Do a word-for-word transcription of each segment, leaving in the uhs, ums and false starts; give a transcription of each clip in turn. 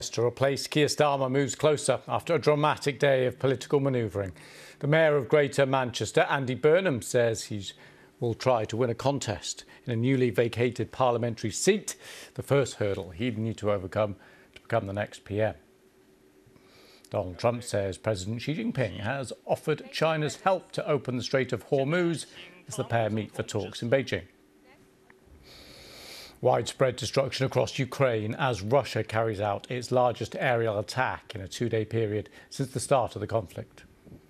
To replace Keir Starmer moves closer after a dramatic day of political manoeuvring. The Mayor of Greater Manchester, Andy Burnham, says he will try to win a contest in a newly vacated parliamentary seat, the first hurdle he'd need to overcome to become the next P M. Donald Trump says President Xi Jinping has offered China's help to open the Strait of Hormuz as the pair meet for talks in Beijing. Widespread destruction across Ukraine as Russia carries out its largest aerial attack in a two-day period since the start of the conflict.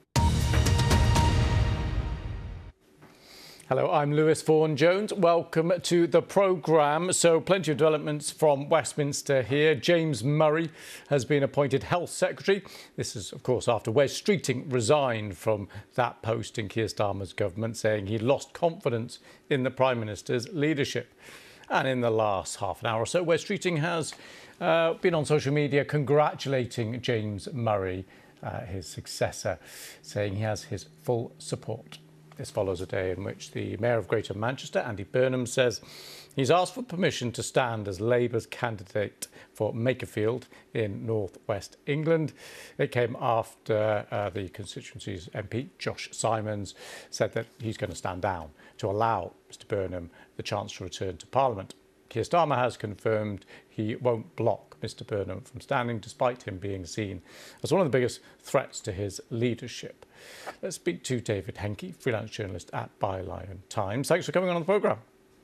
Hello, I'm Lewis Vaughan-Jones. Welcome to the programme. So plenty of developments from Westminster here. James Murray has been appointed Health Secretary. This is, of course, after Wes Streeting resigned from that post in Keir Starmer's government, saying he lost confidence in the Prime Minister's leadership. And in the last half an hour or so, Wes Streeting has uh, been on social media congratulating James Murray, uh, his successor, saying he has his full support. This follows a day in which the Mayor of Greater Manchester, Andy Burnham, says he's asked for permission to stand as Labour's candidate for Makerfield in North West England. It came after uh, the constituency's M P, Josh Simons, said that he's going to stand down to allow Mr Burnham the chance to return to Parliament. Keir Starmer has confirmed he won't block Mr Burnham from standing, despite him being seen as one of the biggest threats to his leadership. Let's speak to David Henke, freelance journalist at Byline Times. Thanks for coming on the programme.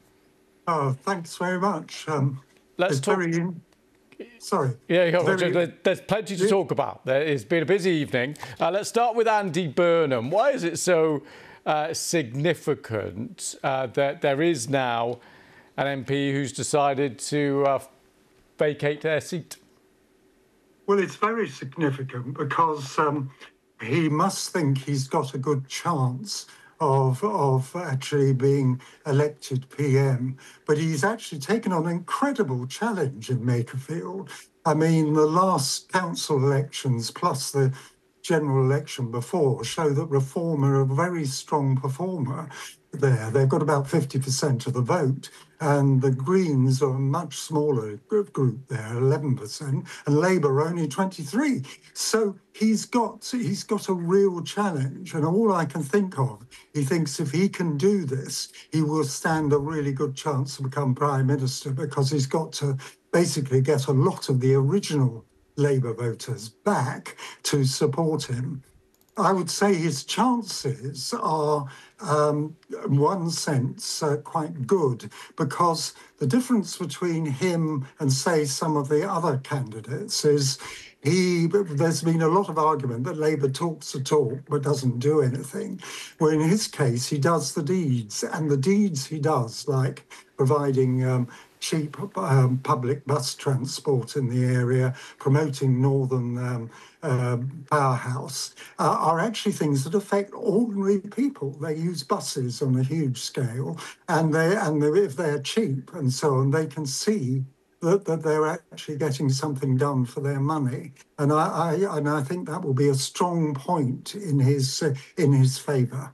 Oh, thanks very much. Um, Let's talk. Very... Sorry. Yeah, go on, very... there's plenty to talk about. It's been a busy evening. Uh, let's start with Andy Burnham. Why is it so uh, significant uh, that there is now an M P who's decided to uh, vacate their seat? Well, it's very significant because um, he must think he's got a good chance of of actually being elected P M, but he's actually taken on an incredible challenge in Makerfield. I mean, the last council elections plus the general election before show that Reform are a very strong performer there. They've got about fifty percent of the vote, and the Greens are a much smaller group there, eleven percent, and Labour only twenty-three. So he's got he's got a real challenge, and all I can think of, he thinks if he can do this, he will stand a really good chance to become Prime Minister, because he's got to basically get a lot of the original Labour voters back to support him. I would say his chances are, um, in one sense, uh, quite good, because the difference between him and, say, some of the other candidates is he. There's been a lot of argument that Labour talks the talk but doesn't do anything. Well, in his case, he does the deeds, and the deeds he does, like providing um, cheap um, public bus transport in the area, promoting Northern um, uh, Powerhouse, uh, are actually things that affect ordinary people. They use buses on a huge scale, and they and they, if they're cheap and so on, they can see that, that they're actually getting something done for their money. And I, I and I think that will be a strong point in his uh, in his favour.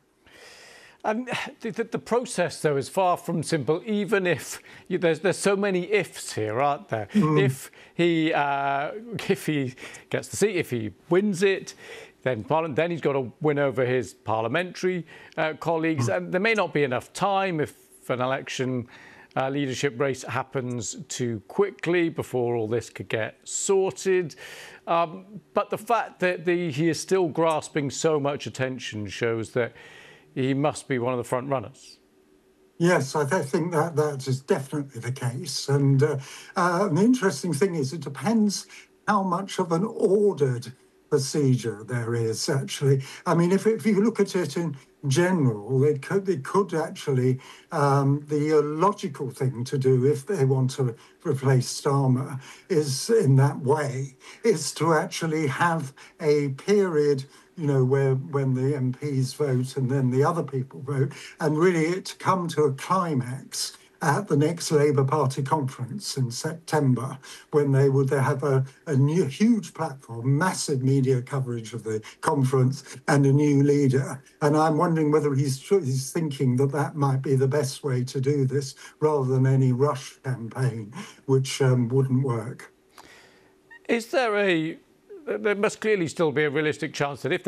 Um, the, the process, though, is far from simple, even if you, there's, there's so many ifs here, aren't there? Mm. If he uh, if he gets the seat, if he wins it, then, then he's got to win over his parliamentary uh, colleagues. Mm. And there may not be enough time if an election uh, leadership race happens too quickly before all this could get sorted. Um, but the fact that the, he is still grasping so much attention shows that he must be one of the front runners. Yes, I th think that that is definitely the case. And uh, uh, the interesting thing is it depends how much of an ordered procedure there is, actually. I mean, if, if you look at it in general, it could, it could actually, um, the logical thing to do if they want to replace Starmer is in that way, is to actually have a period, you know, where when the M Ps vote and then the other people vote, and really it to come to a climax at the next Labour Party conference in September, when they would have a, a new huge platform, massive media coverage of the conference, and a new leader. And I'm wondering whether he's, he's thinking that that might be the best way to do this, rather than any rush campaign, which um, wouldn't work. Is there a... There must clearly still be a realistic chance that if